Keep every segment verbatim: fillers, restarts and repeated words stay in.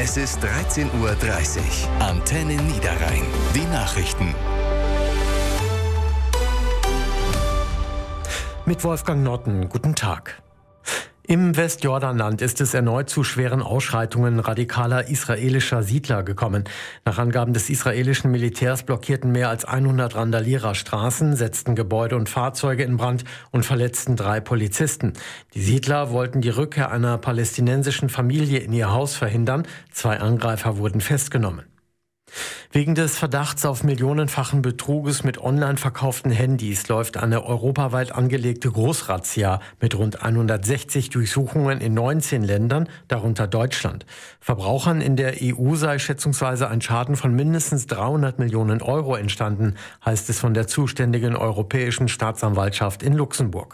Es ist dreizehn Uhr dreißig. Antenne Niederrhein. Die Nachrichten. Mit Wolfgang Notten, guten Tag. Im Westjordanland ist es erneut zu schweren Ausschreitungen radikaler israelischer Siedler gekommen. Nach Angaben des israelischen Militärs blockierten mehr als hundert Randalierer Straßen, setzten Gebäude und Fahrzeuge in Brand und verletzten drei Polizisten. Die Siedler wollten die Rückkehr einer palästinensischen Familie in ihr Haus verhindern. Zwei Angreifer wurden festgenommen. Wegen des Verdachts auf millionenfachen Betruges mit online verkauften Handys läuft eine europaweit angelegte Großrazzia mit rund hundertsechzig Durchsuchungen in neunzehn Ländern, darunter Deutschland. Verbrauchern in der E U sei schätzungsweise ein Schaden von mindestens dreihundert Millionen Euro entstanden, heißt es von der zuständigen Europäischen Staatsanwaltschaft in Luxemburg.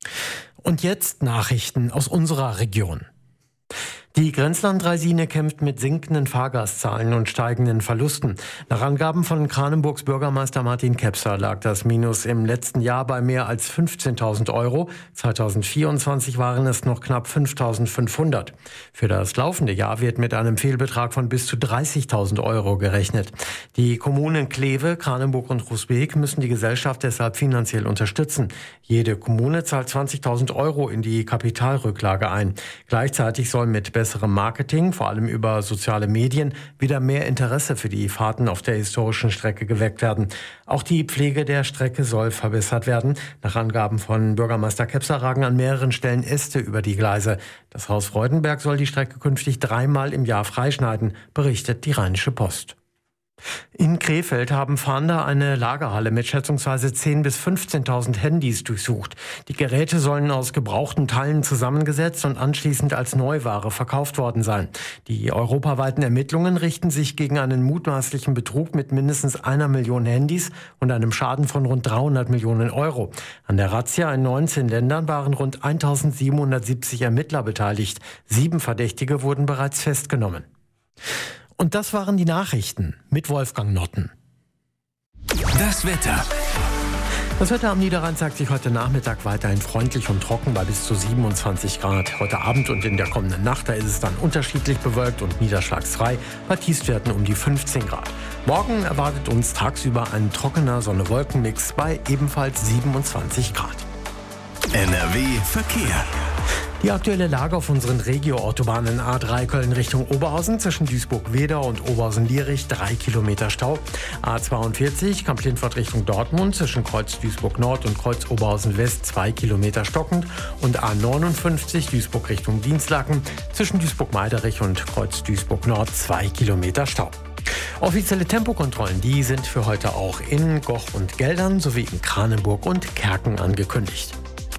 Und jetzt Nachrichten aus unserer Region. Die Grenzland-Draisine kämpft mit sinkenden Fahrgastzahlen und steigenden Verlusten. Nach Angaben von Kranenburgs Bürgermeister Martin Kepser lag das Minus im letzten Jahr bei mehr als fünfzehntausend Euro. zweitausendvierundzwanzig waren es noch knapp fünftausendfünfhundert. Für das laufende Jahr wird mit einem Fehlbetrag von bis zu dreißigtausend Euro gerechnet. Die Kommunen Kleve, Kranenburg und Rusbeek müssen die Gesellschaft deshalb finanziell unterstützen. Jede Kommune zahlt zwanzigtausend Euro in die Kapitalrücklage ein. Gleichzeitig soll mit besserem Marketing, vor allem über soziale Medien, wieder mehr Interesse für die Fahrten auf der historischen Strecke geweckt werden. Auch die Pflege der Strecke soll verbessert werden. Nach Angaben von Bürgermeister Kepser ragen an mehreren Stellen Äste über die Gleise. Das Haus Freudenberg soll die Strecke künftig dreimal im Jahr freischneiden, berichtet die Rheinische Post. In Krefeld haben Fahnder eine Lagerhalle mit schätzungsweise zehntausend bis fünfzehntausend Handys durchsucht. Die Geräte sollen aus gebrauchten Teilen zusammengesetzt und anschließend als Neuware verkauft worden sein. Die europaweiten Ermittlungen richten sich gegen einen mutmaßlichen Betrug mit mindestens einer Million Handys und einem Schaden von rund dreihundert Millionen Euro. An der Razzia in neunzehn Ländern waren rund eintausendsiebenhundertsiebzig Ermittler beteiligt. Sieben Verdächtige wurden bereits festgenommen. Und das waren die Nachrichten mit Wolfgang Notten. Das Wetter. Das Wetter am Niederrhein zeigt sich heute Nachmittag weiterhin freundlich und trocken bei bis zu siebenundzwanzig Grad. Heute Abend und in der kommenden Nacht, da ist es dann unterschiedlich bewölkt und niederschlagsfrei, bei Tiefstwerten um die fünfzehn Grad. Morgen erwartet uns tagsüber ein trockener Sonne-Wolken-Mix bei ebenfalls siebenundzwanzig Grad. N R W Verkehr. Die aktuelle Lage auf unseren Regio-Autobahnen A drei Köln Richtung Oberhausen zwischen Duisburg-Wedau und Oberhausen-Lierich drei Kilometer Stau. A zweiundvierzig Kamp-Lindfort Richtung Dortmund zwischen Kreuz Duisburg-Nord und Kreuz Oberhausen-West zwei Kilometer stockend. Und A neunundfünfzig Duisburg Richtung Dienstlaken zwischen Duisburg-Meiderich und Kreuz Duisburg-Nord zwei Kilometer Stau. Offizielle Tempokontrollen, die sind für heute auch in Goch und Geldern sowie in Kranenburg und Kerken angekündigt.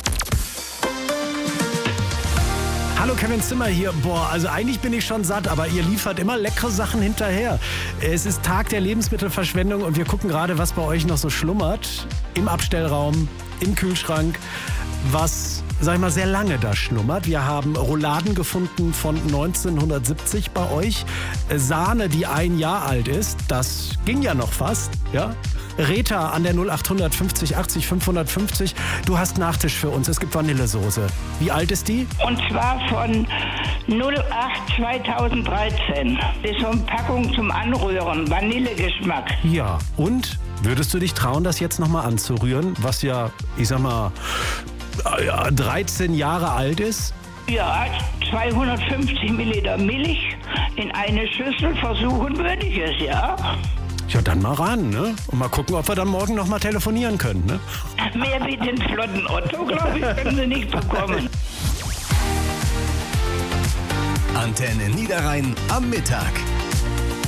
Hallo, Kevin Zimmer hier. Boah, also eigentlich bin ich schon satt, aber ihr liefert immer leckere Sachen hinterher. Es ist Tag der Lebensmittelverschwendung und wir gucken gerade, was bei euch noch so schlummert. Im Abstellraum, im Kühlschrank, was, sag ich mal, sehr lange da schlummert. Wir haben Rouladen gefunden von neunzehnhundertsiebzig bei euch. Sahne, die ein Jahr alt ist. Das ging ja noch fast, ja. Rita an der null acht fünfzig achtzig fünfhundertfünfzig. Du hast Nachtisch für uns. Es gibt Vanillesoße. Wie alt ist die? Und zwar von null acht zweitausenddreizehn. Das ist so eine Packung zum Anrühren. Vanillegeschmack. Ja. Und würdest du dich trauen, das jetzt nochmal anzurühren? Was ja, ich sag mal, ja, dreizehn Jahre alt ist? Ja, zweihundertfünfzig Milliliter Milch in eine Schüssel. Versuchen würde ich es, ja. Ja, dann mal ran, ne? Und mal gucken, ob wir dann morgen noch mal telefonieren können, ne? Mehr wie den flotten Otto, glaube ich, können Sie nicht bekommen. Antenne Niederrhein am Mittag.